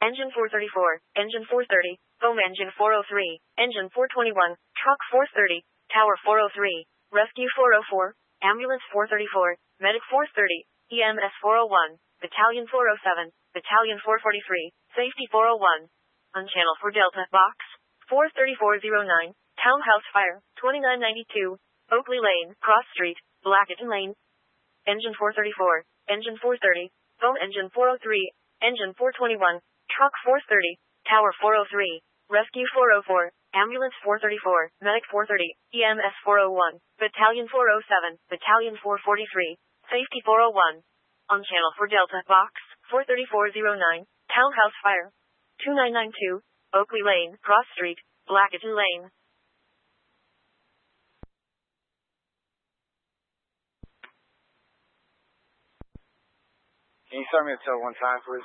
Engine 434, Engine 430, Foam Engine 403, Engine 421, Truck 430, Tower 403, Rescue 404, Ambulance 434, Medic 430, EMS 401, Battalion 407, Battalion 443, Safety 401. Unchannel for Delta, Box 43409, Townhouse Fire, 2992, Oakley Lane, Cross Street, Blackerton Lane. Engine 434, Engine 430, Foam Engine 403, Engine 421, Truck 430, Tower 403, Rescue 404, Ambulance 434, Medic 430, EMS 401, Battalion 407, Battalion 443, Safety 401. Unchannel for Delta, Box 43409, Townhouse Fire, 2992, Oakley Lane, Cross Street, Blackerton Lane. Can you start me at till one time, please?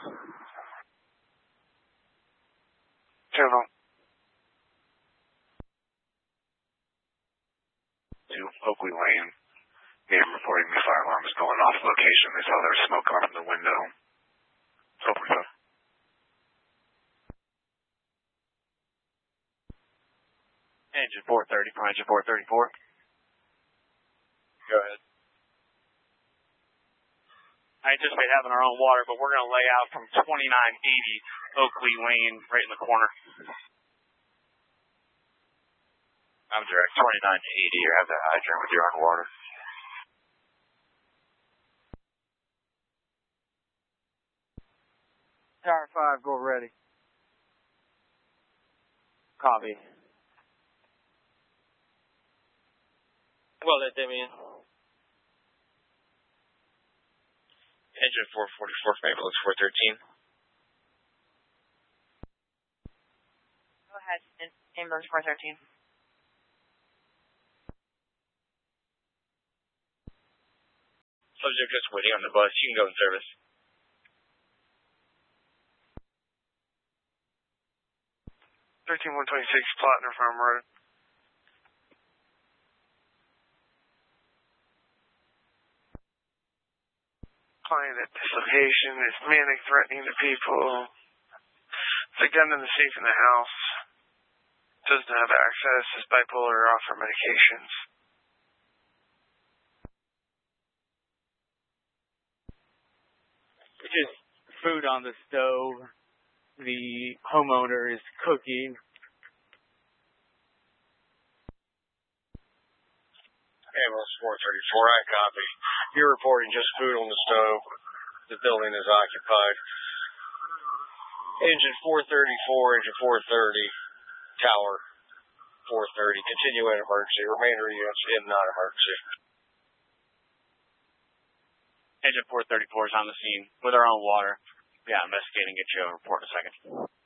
Turn on. To Oakley Lane. I'm reporting the fire alarm is going off location. They saw there was smoke coming from the window. Open up. Engine 430 from Engine 434. Go ahead. I anticipate having our own water, but we're going to lay out from 2980 Oakley Lane right in the corner. I'm direct 29 to 80. You have that hydrant with your own water. Tower 5, go ready. Copy. Well, let them in. Engine 444 from Ambulance 413. Go ahead, Ambulance 413. Subject just waiting on the bus. You can go in service. (13-126) Platinum Farm Road. Client at this location is manic, threatening the people. There's a gun in the safe in the house. Doesn't have access. Is bipolar or off for medications. Just food on the stove. The homeowner is cooking. Ambulance 434, I copy. You're reporting just food on the stove. The building is occupied. Engine 434, Engine 430, Tower 430. Continue in emergency. Remainder units in non-emergency. Engine 434 is on the scene with our own water. Yeah, investigating. Get you a report in a second.